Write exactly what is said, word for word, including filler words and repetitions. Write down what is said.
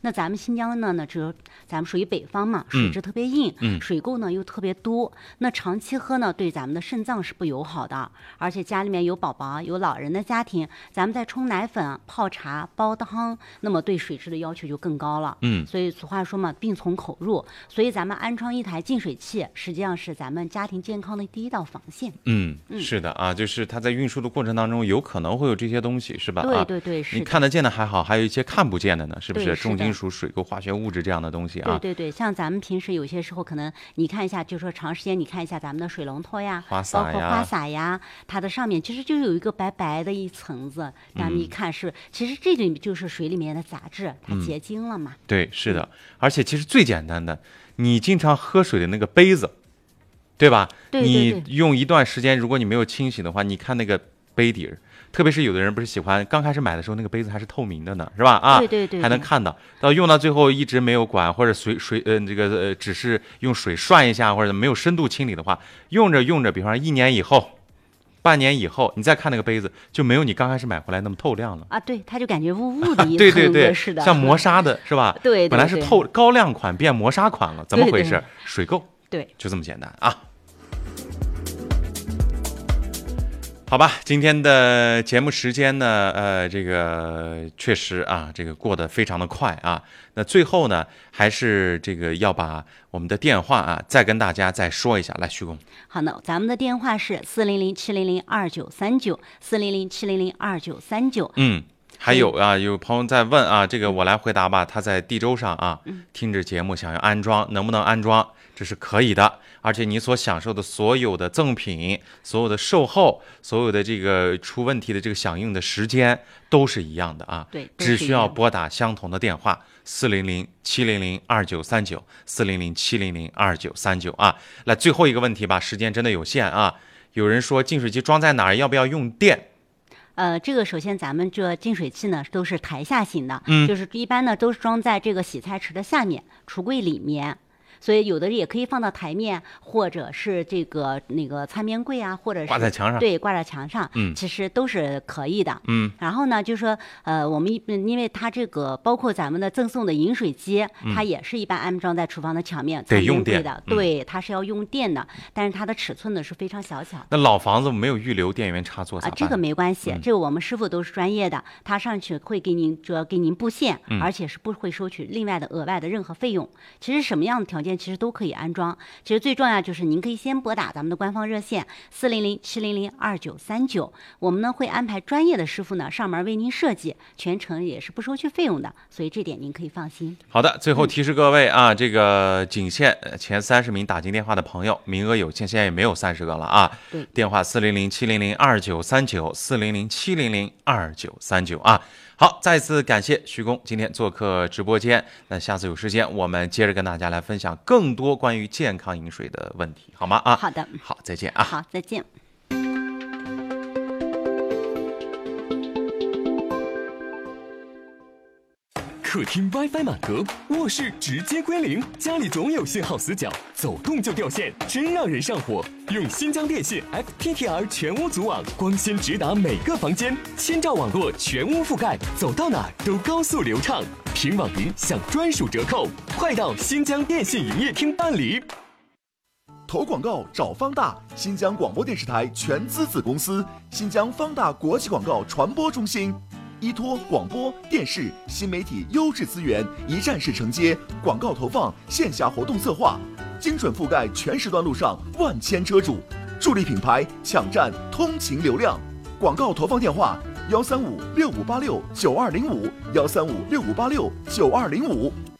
那咱们新疆呢呢，只有咱们属于北方嘛，水质特别硬， 嗯、 水垢呢又特别多，那长期喝呢对咱们的肾脏是不友好的。而且家里面有宝宝有老人的家庭，咱们在冲奶粉、泡茶、煲汤，那么对水质的要求就更高了。 嗯， 所以俗话说嘛，病从口入，所以咱们安装一台净水器，实际上是咱们家庭健康的第一道防线。 嗯，是的啊，就是它在运输的过程当中有可能会有这些东西，是吧？ 对对对，是。 你看得见的还好，还有一些看不见的呢，是不是？ 是重金属、水垢、化学物质这样的东西啊。 对对对，像咱们平时有些时候可能你看一下，就说长时间你看一下咱们的水龙头呀， 花洒呀， 包括花洒呀，它的上面其实就有一个白白的一层子，咱们一看是，嗯、其实这里就是水里面的杂质，它结晶了嘛。 嗯、对，是的，而且其实最简单的，你经常喝水的那个杯子，对吧？ 对对对， 你用一段时间，如果你没有清洗的话，你看那个杯底儿。特别是有的人不是喜欢刚开始买的时候那个杯子还是透明的呢，是吧？啊， 对对对， 还能看到。到用到最后一直没有管，或者水水呃这个呃只是用水涮一下，或者没有深度清理的话，用着用着，比方说一年以后、半年以后，你再看那个杯子，就没有你刚开始买回来那么透亮了啊。对，它就感觉雾雾的一层对对对， 是的， 像磨砂的是吧？ 对， 本来是透高亮款变磨砂款了，怎么回事？ 对对水垢。 对， 就这么简单啊。好吧，今天的节目时间呢，呃，这个确实啊，这个过得非常的快啊。那最后呢，还是这个要把我们的电话啊，再跟大家再说一下。来，徐工。 好的，咱们的电话是四零零七零零二九三九，四零零七零零二九三九。 嗯。还有啊，有朋友在问啊，这个我来回答吧。他在地州上啊，听着节目想要安装，能不能安装？这是可以的，而且你所享受的所有的赠品、所有的售后、所有的这个出问题的这个响应的时间都是一样的啊。 对， 只需要拨打相同的电话四零零七零零二九三九，四零零七零零二九三九啊。来，最后一个问题吧，时间真的有限啊。有人说净水器装在哪儿？要不要用电？ 呃，这个首先咱们这净水器呢都是台下型的， 嗯， 就是一般呢都是装在这个洗菜池的下面，橱柜里面。所以有的也可以放到台面，或者是这个那个餐边柜啊，或者是挂在墙上， 对，挂在墙上， 嗯， 其实都是可以的， 嗯。 然后呢，就是说，呃，我们因为它这个包括咱们的赠送的饮水机， 嗯、 它也是一般安装在厨房的墙面， 得用电的，对，它是要用电的，但是它的尺寸呢是非常小巧。 那老房子没有预留电源插座啊，这个没关系， 嗯、 这个我们师傅都是专业的，他上去会给您主要给您布线， 嗯、 而且是不会收取另外的额外的任何费用。其实什么样的条件其实都可以安装。其实最重要就是您可以先拨打咱们的官方热线四零零七零零二九三九，我们呢会安排专业的师傅呢上门为您设计，全程也是不收取费用的，所以这点您可以放心。 好的，最后提示各位啊，嗯、这个仅限前三十名打进电话的朋友，名额有限，现在也没有三十个了啊。 对， 电话四零零七零零二九三九，四零零七零零二九三九啊。好，再次感谢徐工今天做客直播间。那下次有时间，我们接着跟大家来分享更多关于健康饮水的问题，好吗？啊， 好的， 好，再见啊。 好，再见。 客厅 WiFi 满格，卧室直接归零，家里总有信号死角，走动就掉线，真让人上火。用新疆电信 F T T R 全屋组网，光纤直达每个房间，千兆网络全屋覆盖，走到哪儿都高速流畅。凭网银享专属折扣，快到新疆电信营业厅办理。 投广告找方大，新疆广播电视台全资子公司，新疆方大国际广告传播中心。依托广播电视新媒体优质资源，一站式承接广告投放、线下活动策划，精准覆盖全时段路上万千车主，助力品牌抢占通勤流量。广告投放电话：幺三五六五八六九二零五，幺三五六五八六九二零五。